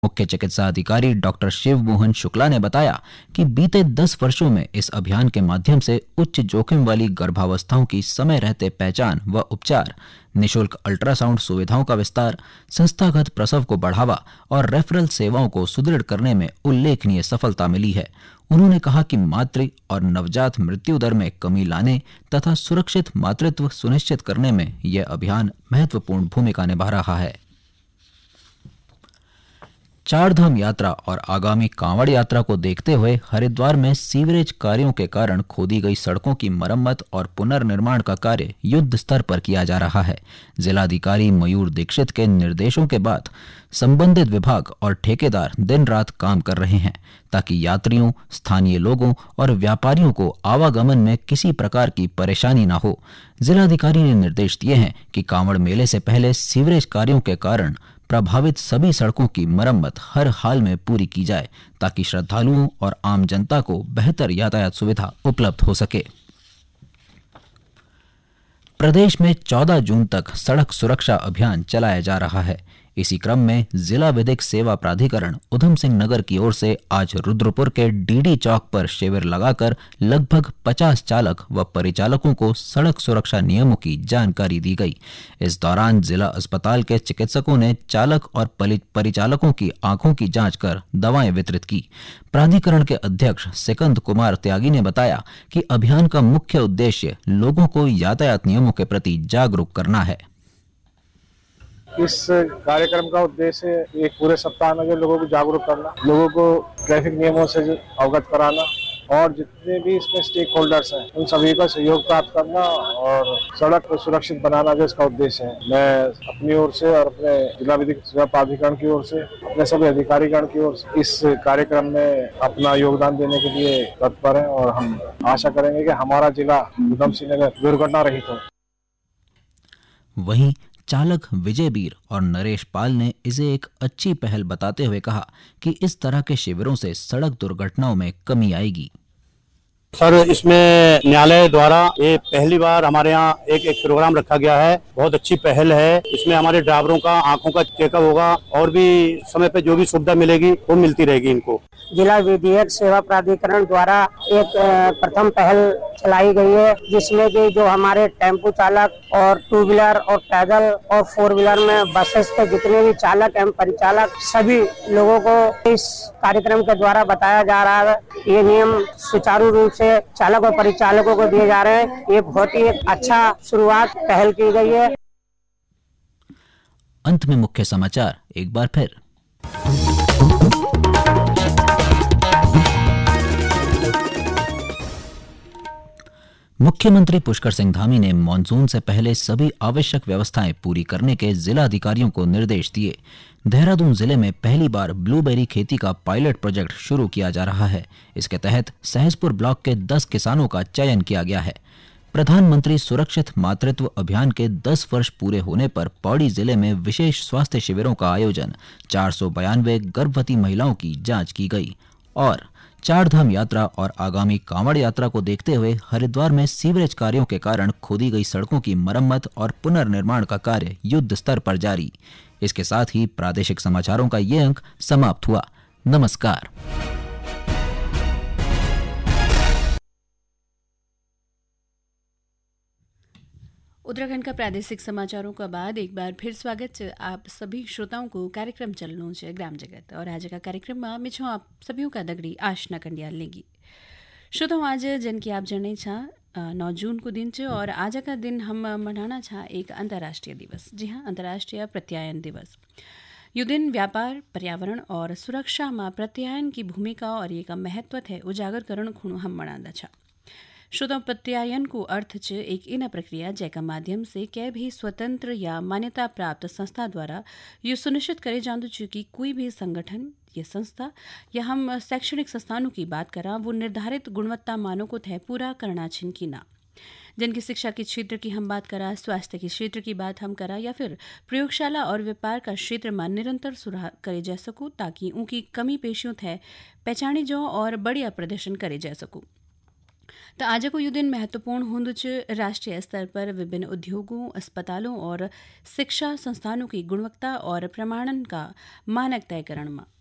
मुख्य चिकित्सा अधिकारी डॉक्टर शिव मोहन शुक्ला ने बताया कि बीते 10 वर्षों में इस अभियान के माध्यम से उच्च जोखिम वाली गर्भावस्थाओं की समय रहते पहचान व उपचार, निशुल्क अल्ट्रासाउंड सुविधाओं का विस्तार, संस्थागत प्रसव को बढ़ावा और रेफरल सेवाओं को सुदृढ़ करने में उल्लेखनीय सफलता मिली है। उन्होंने कहा कि मातृ और नवजात मृत्यु दर में कमी लाने तथा सुरक्षित मातृत्व सुनिश्चित करने में यह अभियान महत्वपूर्ण भूमिका निभा रहा है। चारधाम यात्रा और आगामी कांवड़ यात्रा को देखते हुए हरिद्वार में सीवरेज कार्यों के कारण खोदी गई सड़कों की मरम्मत और पुनर्निर्माण का कार्य युद्ध स्तर पर किया जा रहा है। जिलाधिकारी मयूर दीक्षित के निर्देशों के बाद संबंधित विभाग और ठेकेदार दिन रात काम कर रहे हैं ताकि यात्रियों, स्थानीय लोगों और व्यापारियों को आवागमन में किसी प्रकार की परेशानी न हो। जिलाधिकारी ने निर्देश दिए हैं कि कांवड़ मेले से पहले सीवरेज कार्यों के कारण प्रभावित सभी सड़कों की मरम्मत हर हाल में पूरी की जाए ताकि श्रद्धालुओं और आम जनता को बेहतर यातायात सुविधा उपलब्ध हो सके। प्रदेश में 14 जून तक सड़क सुरक्षा अभियान चलाया जा रहा है। इसी क्रम में जिला विधिक सेवा प्राधिकरण उधम सिंह नगर की ओर से आज रुद्रपुर के डीडी चौक पर शिविर लगाकर लगभग 50 चालक व परिचालकों को सड़क सुरक्षा नियमों की जानकारी दी गई। इस दौरान जिला अस्पताल के चिकित्सकों ने चालक और परिचालकों की आंखों की जांच कर दवाएं वितरित की। प्राधिकरण के अध्यक्ष सिकंद कुमार त्यागी ने बताया कि अभियान का मुख्य उद्देश्य लोगों को यातायात नियमों के प्रति जागरूक करना है। इस कार्यक्रम का उद्देश्य एक पूरे सप्ताह में जो लोगों को जागरूक करना, लोगों को ट्रैफिक नियमों से अवगत कराना और जितने भी इसमें स्टेक होल्डर्स हैं उन सभी का सहयोग प्राप्त करना और सड़क को सुरक्षित बनाना जो इसका उद्देश्य है। मैं अपनी ओर से और अपने जिला विधिक सेवा प्राधिकरण की ओर से, अपने सभी अधिकारीगण की ओर से इस कार्यक्रम में अपना योगदान देने के लिए तत्पर हैं और हम आशा करेंगे कि हमारा जिला उधम सिंह नगर दुर्घटना रहित हो। वहीं चालक विजय बीर और नरेश पाल ने इसे एक अच्छी पहल बताते हुए कहा कि इस तरह के शिविरों से सड़क दुर्घटनाओं में कमी आएगी। सर, इसमें न्यायालय द्वारा ये पहली बार हमारे यहाँ एक प्रोग्राम रखा गया है। बहुत अच्छी पहल है। इसमें हमारे ड्राइवरों का आंखों का चेकअप होगा और भी समय पे जो भी सुविधा मिलेगी वो मिलती रहेगी इनको। जिला विधिक सेवा प्राधिकरण द्वारा एक प्रथम पहल चलाई गई है जिसमें कि जो हमारे टेम्पो चालक और टू व्हीलर और पैदल और फोर व्हीलर में बसेस के जितने भी चालक एवं परिचालक सभी लोगों को इस कार्यक्रम के द्वारा बताया जा रहा है। ये नियम सुचारू रूप से चालक और परिचालकों को दिए जा रहे हैं। ये बहुत ही अच्छा शुरुआत पहल की गई है। अंत में मुख्य समाचार एक बार फिर। मुख्यमंत्री पुष्कर सिंह धामी ने मानसून से पहले सभी आवश्यक व्यवस्थाएं पूरी करने के जिला अधिकारियों को निर्देश दिए। देहरादून जिले में पहली बार ब्लूबेरी खेती का पायलट प्रोजेक्ट शुरू किया जा रहा है। इसके तहत सहसपुर ब्लॉक के 10 किसानों का चयन किया गया है। प्रधानमंत्री सुरक्षित मातृत्व अभियान के 10 वर्ष पूरे होने पर पौड़ी जिले में विशेष स्वास्थ्य शिविरों का आयोजन, 492 गर्भवती महिलाओं की जांच की गई। और चारधाम यात्रा और आगामी कांवड़ यात्रा को देखते हुए हरिद्वार में सीवरेज कार्यों के कारण खोदी गई सड़कों की मरम्मत और पुनर्निर्माण का कार्य युद्ध स्तर पर जारी। इसके साथ ही प्रादेशिक समाचारों का ये अंक समाप्त हुआ। नमस्कार। उत्तराखंड का प्रादेशिक समाचारों का बाद एक बार फिर स्वागत आप सभी श्रोताओं को कार्यक्रम चलनों से ग्राम जगत और आज का कार्यक्रम में मिछो आप सभी का दगड़ी आशना कंडियाल लेगी। श्रोताओं, आज जन की आप जने छा 9 जून को दिन छ और आज का दिन हम मनाना छा एक अंतर्राष्ट्रीय दिवस। जी हाँ, अंतर्राष्ट्रीय प्रत्यायन दिवस। यो दिन व्यापार, पर्यावरण और सुरक्षा में प्रत्यायन की भूमिका और एक महत्व है उजागर करण खुणो हम मनादा छा। श्रोता, प्रत्यायन को अर्थ च एक इन प्रक्रिया जैका माध्यम से कै भी स्वतंत्र या मान्यता प्राप्त संस्था द्वारा ये सुनिश्चित करे जांदू छ कि कोई भी संगठन या संस्था या हम शैक्षणिक संस्थानों की बात करा वो निर्धारित गुणवत्ता मानों को तय पूरा करना छिन की ना। जिनकी शिक्षा के क्षेत्र की हम बात करा, स्वास्थ्य के क्षेत्र की बात हम करा या फिर प्रयोगशाला और व्यापार का क्षेत्र में निरंतर सुधार करे जा सकूँ ताकि उनकी कमी पेशियों थे पहचानी जाओ और बढ़िया प्रदर्शन करे जा सकूँ। तो आज को यू दिन महत्वपूर्ण हूंदो च राष्ट्रीय स्तर पर विभिन्न उद्योगों, अस्पतालों और शिक्षा संस्थानों की गुणवत्ता और प्रमाणन का मानक तय करण में।